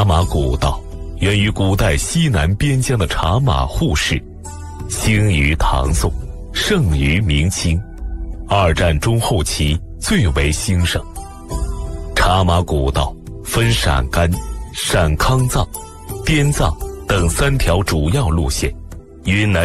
茶马古道源于古代西南边疆的茶马互市，兴于唐宋，盛于明清，二战中后期最为兴盛。茶马古道分陕甘、陕康藏、滇藏等3条主要路线，云南